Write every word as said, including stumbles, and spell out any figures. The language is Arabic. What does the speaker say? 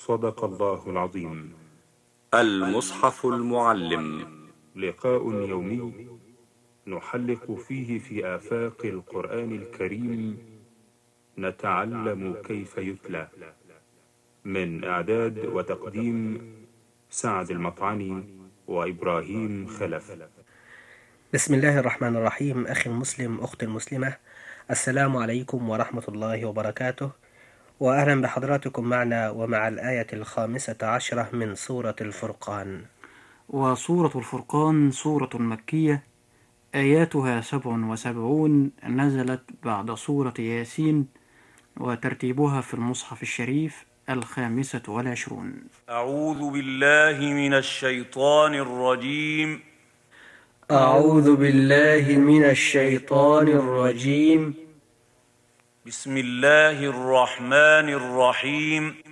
صدق الله العظيم. المصحف المعلم، لقاء يومي نحلق فيه في آفاق القرآن الكريم، نتعلم كيف يتلى. من إعداد وتقديم سعد المطعني وإبراهيم خلف. بسم الله الرحمن الرحيم. أخي المسلم، أختي المسلمة، السلام عليكم ورحمة الله وبركاته، وأهلا بحضراتكم معنا ومع الآية الخامسة عشرة من سورة الفرقان. وسورة الفرقان سورة مكية، آياتها سبع وسبعون، نزلت بعد سورة ياسين، وترتيبها في المصحف الشريف الخامسة والعشرون. أعوذ بالله من الشيطان الرجيم أعوذ بالله من الشيطان الرجيم. بسم الله الرحمن الرحيم.